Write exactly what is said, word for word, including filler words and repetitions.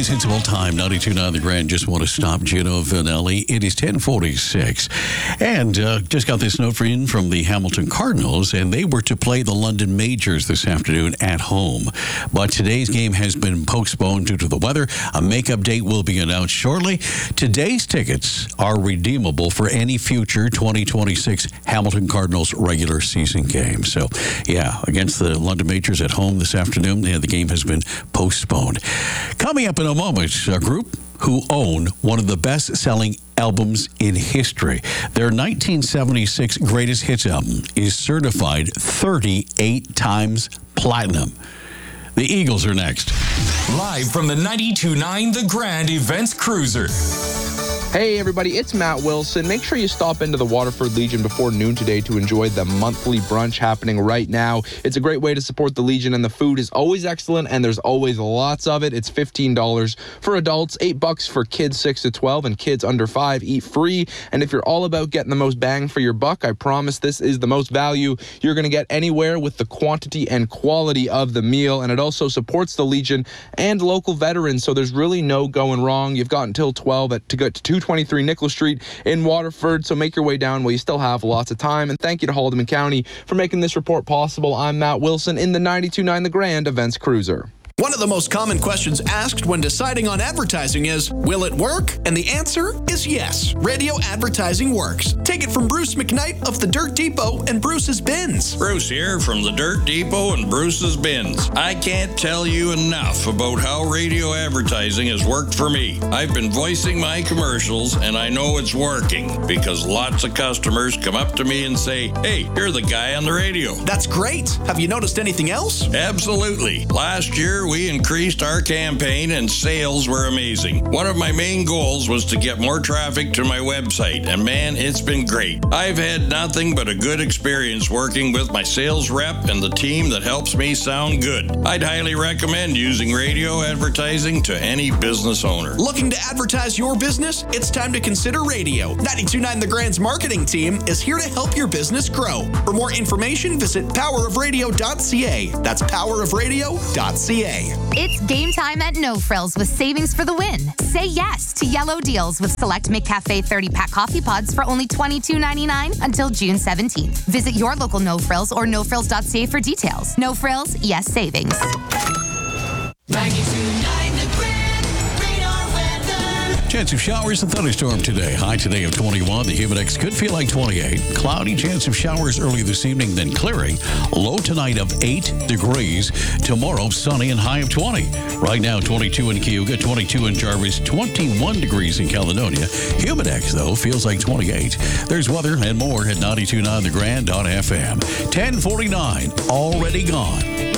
sensible time, ninety-two point nine The Grand. Just want to stop Gino Vanelli. It is ten forty-six. And uh, just got this note for you from the Hamilton Cardinals, and they were to play the London Majors this afternoon at home. But today's game has been postponed due to the weather. A makeup date will be announced shortly. Today's tickets are redeemable for any future twenty twenty-six Hamilton Cardinals regular season game. So, yeah, against the London Majors at home this afternoon, yeah, the game has been postponed. Coming up in a moment, a group who own one of the best-selling albums in history. Their nineteen seventy-six Greatest Hits album is certified thirty-eight times platinum. The Eagles are next. Live from the ninety-two point nine The Grand Events Cruiser. Hey everybody, it's Matt Wilson. Make sure you stop into the Waterford Legion before noon today to enjoy the monthly brunch happening right now. It's a great way to support the Legion, and the food is always excellent, and there's always lots of it. It's fifteen dollars for adults, eight bucks for kids six to twelve, and kids under five eat free. And if you're all about getting the most bang for your buck, I promise this is the most value you're going to get anywhere with the quantity and quality of the meal. And it also supports the Legion and local veterans, so there's really no going wrong. You've got until twelve at, to get to two twenty-three Nicholas Street in Waterford, so make your way down while you still have lots of time. And thank you to Haldeman County for making this report possible. I'm Matt Wilson in the ninety-two point nine The Grand Events Cruiser. One of the most common questions asked when deciding on advertising is, will it work? And the answer is yes. Radio advertising works. Take it from Bruce McKnight of the Dirt Depot and Bruce's Bins. Bruce here from the Dirt Depot and Bruce's Bins. I can't tell you enough about how radio advertising has worked for me. I've been voicing my commercials, and I know it's working because lots of customers come up to me and say, hey, you're the guy on the radio. That's great. Have you noticed anything else? Absolutely. Last year, we increased our campaign and sales were amazing. One of my main goals was to get more traffic to my website, and man, it's been great. I've had nothing but a good experience working with my sales rep and the team that helps me sound good. I'd highly recommend using radio advertising to any business owner. Looking to advertise your business? It's time to consider radio. ninety-two point nine The Grand's marketing team is here to help your business grow. For more information, visit power of radio dot c a. That's power of radio dot c a. It's game time at No Frills with savings for the win. Say yes to yellow deals with select McCafe thirty-pack coffee pods for only twenty-two ninety-nine until June seventeenth. Visit your local No Frills or no frills dot c a for details. No Frills, yes savings. ninety-two point nine The Grand Radar Weather. Chance of showers and thunderstorm today. High today of twenty-one. The humidex could feel like twenty-eight. Cloudy, chance of showers early this evening, then clearing. Low tonight of eight degrees. Tomorrow, sunny and high of twenty. Right now, twenty-two in Cayuga, twenty-two in Jarvis, twenty-one degrees in Caledonia. Humidex, though, feels like twenty-eight. There's weather and more at ninety-two point nine The Grand dot f m. ten forty-nine, already gone.